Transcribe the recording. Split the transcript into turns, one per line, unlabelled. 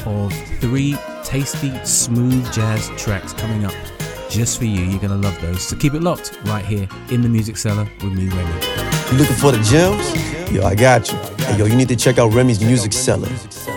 of 3 tasty, smooth jazz tracks coming up just for you. You're going to love those. So keep it locked right here in the Music Cellar with me, Remy.
You looking for the gems? Yo, I got you. Hey, yo, you need to check out Remy's Music Cellar.